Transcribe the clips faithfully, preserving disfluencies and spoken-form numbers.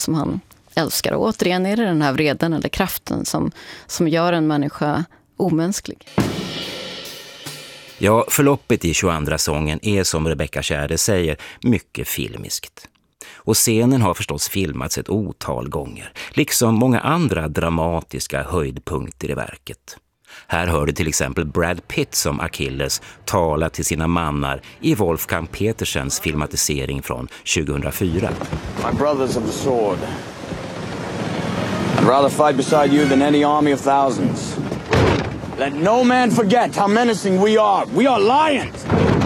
som han älskar. Och återigen är det den här vreden eller kraften som, som gör en människa omänsklig. Ja, förloppet i tjugoandra sången är som Rebecca Tjärde säger mycket filmiskt. Och scenen har förstås filmats ett otal gånger, liksom många andra dramatiska höjdpunkter i verket. Här hör du till exempel Brad Pitt som Achilles tala till sina mannar i Wolfgang Petersens filmatisering från tjugohundrafyra. My brothers of the sword. I'd rather fight beside you than any army of thousands. Let no man forget how menacing we are. We are lions!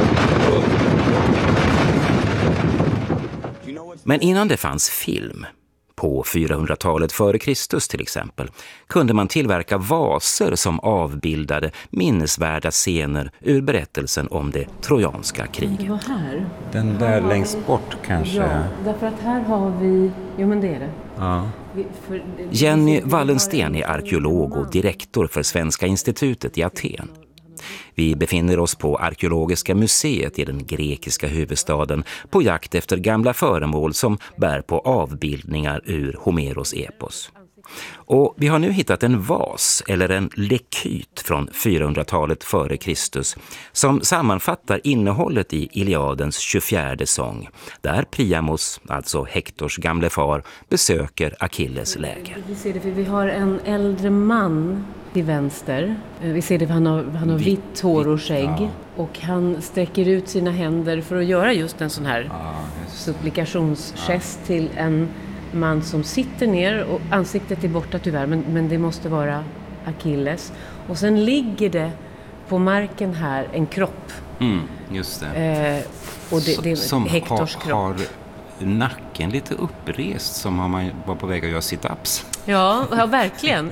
Men innan det fanns film, på fyrahundratalet före Kristus till exempel, kunde man tillverka vaser som avbildade minnesvärda scener ur berättelsen om det trojanska kriget. Det var här. Den där längst bort kanske. Ja, därför att här har vi... Jo, men det är det. Ja. Vi, för, det Jenny Wallensten är arkeolog och direktor för Svenska institutet i Aten. Vi befinner oss på Arkeologiska museet i den grekiska huvudstaden på jakt efter gamla föremål som bär på avbildningar ur Homeros epos. Och vi har nu hittat en vas eller en lekyt från fyrahundratalet före Kristus som sammanfattar innehållet i Iliadens tjugofjärde sång, där Priamos, alltså Hektors gamle far, besöker Achilles läger. Vi ser det, för vi har en äldre man till vänster. Vi ser det, för han har, han har vitt hår och skägg. Ja. Och han sträcker ut sina händer för att göra just en sån här ja, supplikationsgest ja. till en man som sitter ner och ansiktet är borta tyvärr, men, men det måste vara Achilles. Och sen ligger det på marken här en kropp. Mm, just det. Eh, och det, det är som Hektors har, kropp. har nacken lite upprest, som om man var på väg att göra sit-ups. Ja, ja verkligen.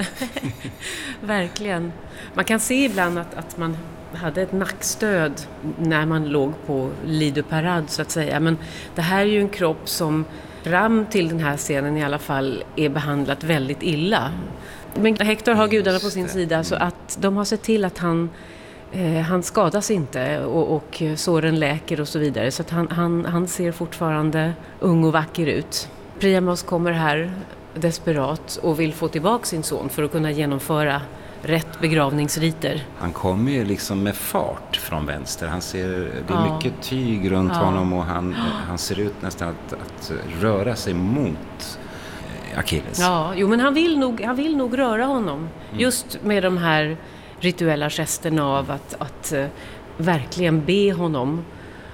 Verkligen. Man kan se ibland att, att man hade ett nackstöd när man låg på Lido Parade så att säga. Men det här är ju en kropp som fram till den här scenen i alla fall är behandlat väldigt illa. Men Hektor har gudarna på sin sida så att de har sett till att han, eh, han skadas inte och, och såren läker och så vidare. Så att han, han, han ser fortfarande ung och vacker ut. Priamos kommer här desperat och vill få tillbaka sin son för att kunna genomföra rätt begravningsriter. Han kommer ju liksom med fart från vänster. Han ser, det är ja. mycket tyg runt ja. honom och han, han ser ut nästan att, att röra sig mot Achilles. Ja, jo, men han vill nog, han vill nog röra honom. Mm. Just med de här rituella gesterna av att, att uh, verkligen be honom.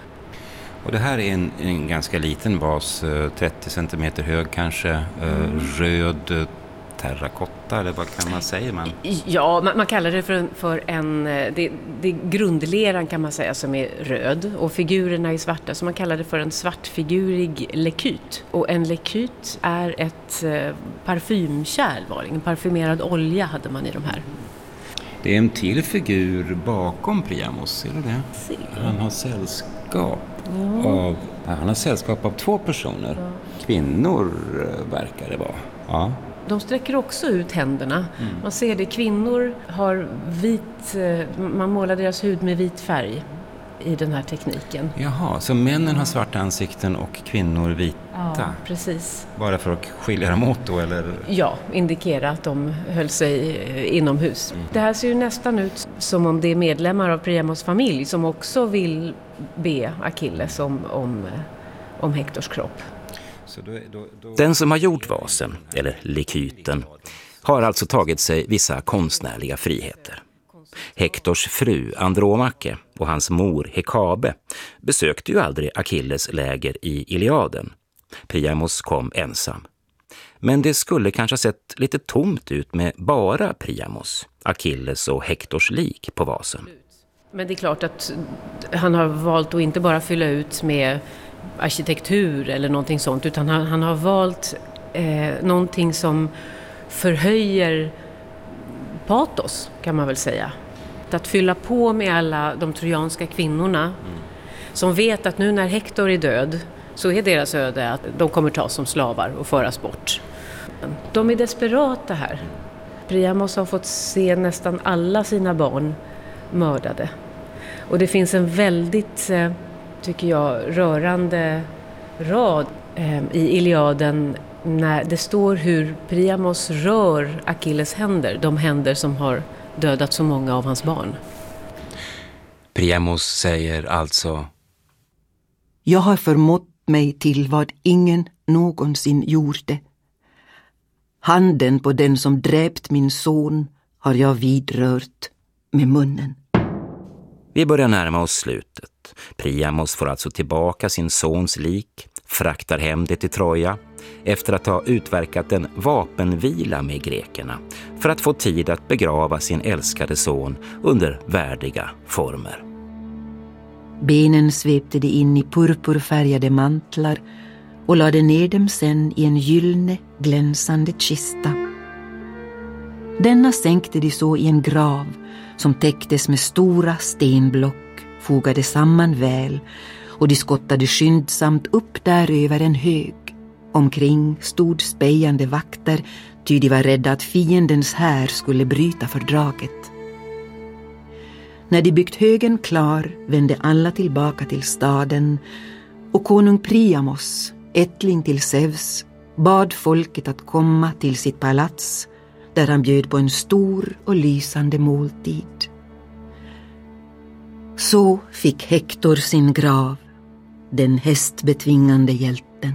Och det här är en, en ganska liten vas, trettio centimeter hög kanske, mm. röd terrakotta, eller vad kan man säga? Man? Ja, man, man kallar det för en, för en det, det är grundleran kan man säga som är röd och figurerna är svarta, så man kallar det för en svartfigurig lekyt. Och en lekyt är ett eh, parfymkärl, var det. En parfymerad olja hade man i de här. Det är en till figur bakom Priamos, ser du det? Se. Han har sällskap ja. av han har sällskap av två personer. Ja. Kvinnor verkar det vara. Ja. De sträcker också ut händerna. Mm. Man ser det, kvinnor har vit, man målar deras hud med vit färg i den här tekniken. Jaha, så männen har svarta ansikten och kvinnor vita? Ja, precis. Bara för att skilja dem åt då, eller? Ja, indikera att de höll sig inomhus. Mm. Det här ser ju nästan ut som om det är medlemmar av Priamos familj som också vill be Achilles om, om, om Hektors kropp. Då, då, då... Den som har gjort vasen, eller lekyten, har alltså tagit sig vissa konstnärliga friheter. Hektors fru Andromake och hans mor Hekabe besökte ju aldrig Achilles läger i Iliaden. Priamos kom ensam. Men det skulle kanske ha sett lite tomt ut med bara Priamos, Achilles och Hektors lik på vasen. Men det är klart att han har valt att inte bara fylla ut med arkitektur eller någonting sånt, utan han, han har valt eh, någonting som förhöjer patos, kan man väl säga. Att fylla på med alla de trojanska kvinnorna mm. som vet att nu när Hektor är död så är deras öde att de kommer tas som slavar och föras bort. De är desperata här. Priamos har fått se nästan alla sina barn mördade. Och det finns en väldigt, tycker jag, rörande rad i Iliaden när det står hur Priamos rör Achilles händer, de händer som har dödat så många av hans barn. Priamos säger alltså: Jag har förmått mig till vad ingen någonsin gjorde. Handen på den som dräpt min son har jag vidrört med munnen. Vi börjar närma oss slutet. Priamos får alltså tillbaka sin sons lik, fraktar hem det till Troja efter att ha utverkat en vapenvila med grekerna för att få tid att begrava sin älskade son under värdiga former. Benen svepte de in i purpurfärgade mantlar och lade ner dem sen i en gyllene, glänsande kista. Denna sänkte de så i en grav som täcktes med stora stenblock, fogade samman väl, och de skottade skyndsamt upp där över en hög. Omkring stod spejande vakter, ty de var rädda att fiendens här skulle bryta fördraget. När de byggt högen klar vände alla tillbaka till staden, och konung Priamos, ättling till Zeus, bad folket att komma till sitt palats, där han bjöd på en stor och lysande måltid. Så fick Hektor sin grav, den hästbetvingande hjälten.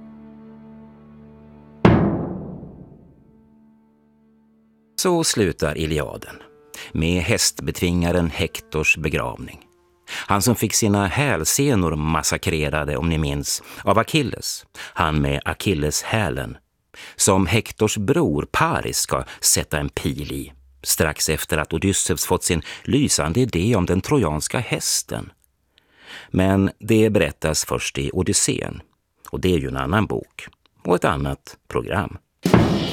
Så slutar Iliaden med hästbetvingaren Hektors begravning. Han som fick sina hälsenor massakrerade, om ni minns, av Achilles. Han med Achilleshälen, som Hektors bror Paris ska sätta en pil i, strax efter att Odysseus fått sin lysande idé om den trojanska hästen. Men det berättas först i Odysseen, och det är ju en annan bok och ett annat program.